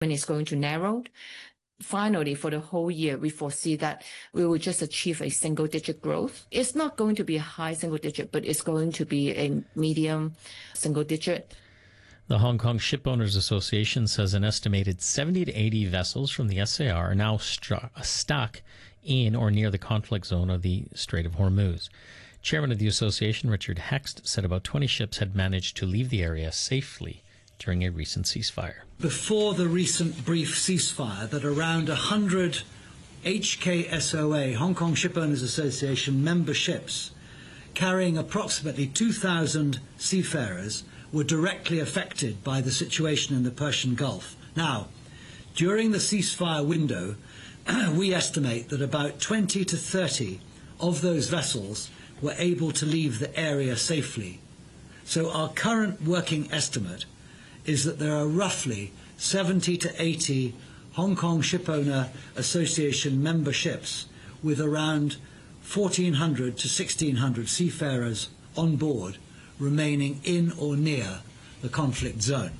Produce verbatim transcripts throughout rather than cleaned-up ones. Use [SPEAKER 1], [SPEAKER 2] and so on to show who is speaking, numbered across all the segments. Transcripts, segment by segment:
[SPEAKER 1] when it's going to narrow. Finally, for the whole year, we foresee that we will just achieve a single-digit growth. It's not going to be a high single-digit, but it's going to be a medium single-digit.
[SPEAKER 2] The Hong Kong Shipowners Association says an estimated seventy to eighty vessels from the S A R are now stru- stuck in or near the conflict zone of the Strait of Hormuz. Chairman of the association, Richard Hext, said about twenty ships had managed to leave the area safely during a recent ceasefire.
[SPEAKER 3] Before the recent brief ceasefire, that around one hundred H K S O A, Hong Kong Shipowners Association member ships, carrying approximately two thousand seafarers, were directly affected by the situation in the Persian Gulf. Now, during the ceasefire window, we estimate that about twenty to thirty of those vessels were able to leave the area safely. So our current working estimate is that there are roughly seventy to eighty Hong Kong Shipowner Association member ships with around fourteen hundred to sixteen hundred seafarers on board remaining in or near the conflict zone.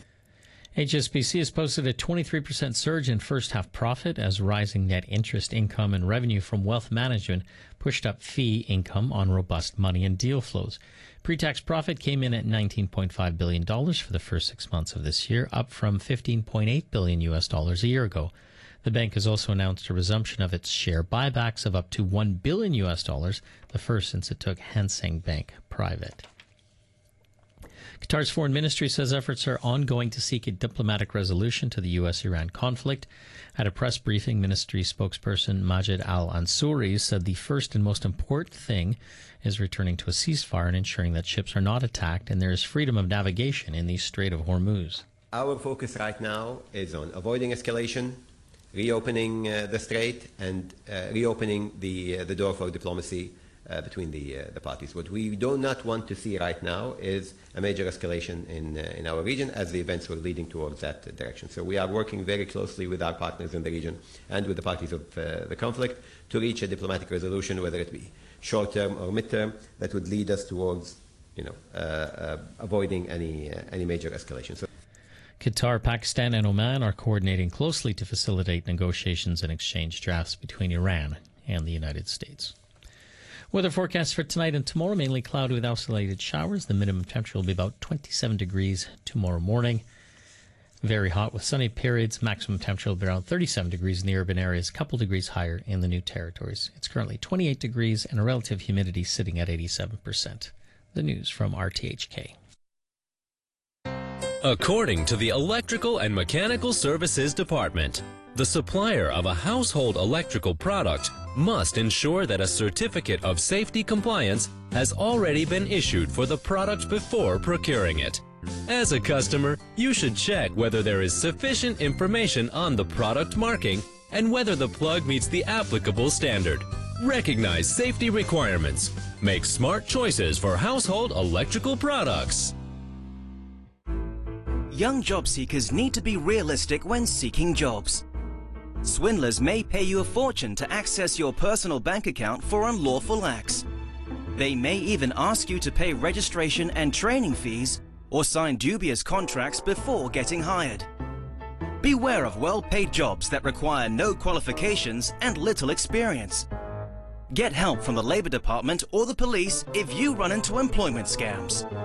[SPEAKER 2] H S B C has posted a twenty-three percent surge in first-half profit as rising net interest income and revenue from wealth management pushed up fee income on robust money and deal flows. Pre-tax profit came in at nineteen point five billion dollars for the first six months of this year, up from fifteen point eight billion U S dollars a year ago. The bank has also announced a resumption of its share buybacks of up to one billion U S dollars, the first since it took Hang Seng Bank private. Qatar's foreign ministry says efforts are ongoing to seek a diplomatic resolution to the U S Iran conflict. At a press briefing, ministry spokesperson Majid Al-Ansuri said the first and most important thing is returning to a ceasefire and ensuring that ships are not attacked and there is freedom of navigation in the Strait of Hormuz.
[SPEAKER 4] Our focus right now is on avoiding escalation, reopening uh, the strait, and uh, reopening the, uh, the door for diplomacy Uh, between the uh, the parties. What we do not want to see right now is a major escalation in uh, in our region, as the events were leading towards that uh, direction. So we are working very closely with our partners in the region and with the parties of uh, the conflict to reach a diplomatic resolution, whether it be short-term or mid-term, that would lead us towards, you know, uh, uh, avoiding any uh, any major escalation. So
[SPEAKER 2] Qatar, Pakistan, and Oman are coordinating closely to facilitate negotiations and exchange drafts between Iran and the United States. Weather forecast for tonight and tomorrow, mainly cloudy with isolated showers. The minimum temperature will be about twenty-seven degrees tomorrow morning. Very hot with sunny periods. Maximum temperature will be around thirty-seven degrees in the urban areas, a couple degrees higher in the new territories. It's currently twenty-eight degrees and a relative humidity sitting at eighty-seven percent. The news from R T H K.
[SPEAKER 5] According to the Electrical and Mechanical Services Department, the supplier of a household electrical product must ensure that a certificate of safety compliance has already been issued for the product before procuring it. As a customer, you should check whether there is sufficient information on the product marking and whether the plug meets the applicable standard. Recognize safety requirements. Make smart choices for household electrical products.
[SPEAKER 6] Young job seekers need to be realistic when seeking jobs. Swindlers may pay you a fortune to access your personal bank account for unlawful acts. They may even ask you to pay registration and training fees or sign dubious contracts before getting hired. Beware of well-paid jobs that require no qualifications and little experience. Get help from the Labour Department or the police if you run into employment scams.